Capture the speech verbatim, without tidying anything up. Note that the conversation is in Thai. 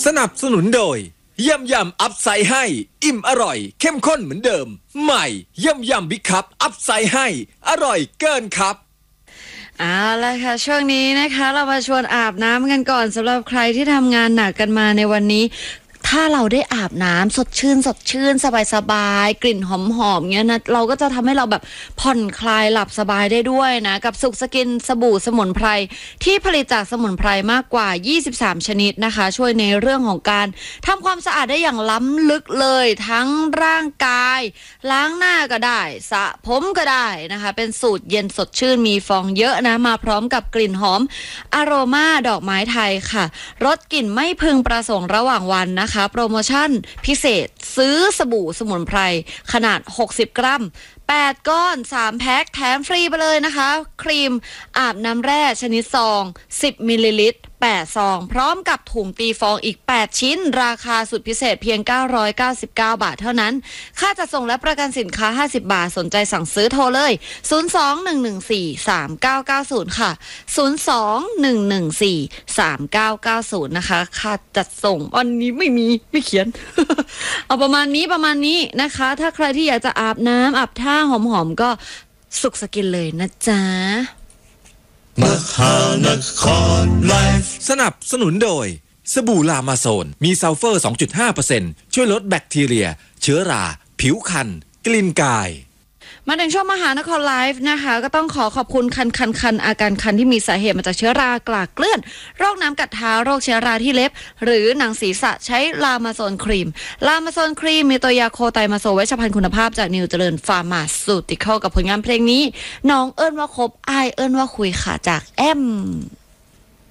นับสนุนโดยยำยำอัพไซด์ให้อิ่มอร่อยเข้มข้นเหมือนเดิมใหม่ยำยำบิ๊กคัพอัพไซด์ให้อร่อยเกินครับเอาละค่ะช่วงนี้นะคะเรามาชวนอาบน้ำกันก่อนสำหรับใครที่ทำงานหนักกันมาในวันนี้ถ้าเราได้อาบน้ำสดชื่นสดชื่นสบายๆกลิ่นหอมๆเงี้ยนะเราก็จะทำให้เราแบบผ่อนคลายหลับสบายได้ด้วยนะกับสุขสกินสบู่สมุนไพรที่ผลิตจากสมุนไพรมากกว่ายี่สิบสามชนิดนะคะช่วยในเรื่องของการทำความสะอาดได้อย่างล้ำลึกเลยทั้งร่างกายล้างหน้าก็ได้สระผมก็ได้นะคะเป็นสูตรเย็นสดชื่นมีฟองเยอะนะมาพร้อมกับกลิ่นหอมอโรมาดอกไม้ไทยค่ะรสกลิ่นไม่พึงประสงค์ระหว่างวันนะคะโปรโมชั่นพิเศษซื้อสบู่สมุนไพรขนาดหกสิบกรัมแปดก้อนสามแพ็คแถมฟรีไปเลยนะคะครีมอาบน้ำแร่ชนิดซองสิบมิลลิลิตรแปดซองพร้อมกับถุงตีฟองอีกแปดชิ้นราคาสุดพิเศษเพียงเก้าร้อยเก้าสิบเก้าบาทเท่านั้นค่าจัดส่งและประกันสินค้าห้าสิบบาทสนใจสั่งซื้อโทรเลยศูนย์ สอง หนึ่ง หนึ่ง สี่ สาม เก้า เก้า ศูนย์ค่ะศูนย์ สอง หนึ่ง หนึ่ง สี่ สาม เก้า เก้า ศูนย์นะคะค่าจัดส่งอันนี้ไม่มีไม่เขียน เอาประมาณนี้ประมาณนี้นะคะถ้าใครที่อยากจะอาบน้ำอาบท่าหอมๆก็สุขสกินเลยนะจ๊ะมหานครไลฟ์สนับสนุนโดยสบู่ลามาโซนมีซัลเฟอร์ สองจุดห้าเปอร์เซ็นต์ ช่วยลดแบคทีเรียเชื้อราผิวคันกลิ่นกายมาถึงช่วงมหานครไลฟ์นะคะก็ต้องขอขอบคุณคันคันคันอาการคันที่มีสาเหตุมาจากเชื้อรากลากเกลื่อนโรคน้ำกัดเท้าโรคเชื้อราที่เล็บหรือหนังศีรษะใช้ลามาโซนครีมลามาโซนครีมมีตัวยาโคไตมาโซเวชภัณฑ์คุณภาพจากนิวเจริญฟาร์มาซูติคอลกับผลงานเพลงนี้น้องเอิ้นว่าคบอายเอิ้นว่าคุยค่ะจากแอม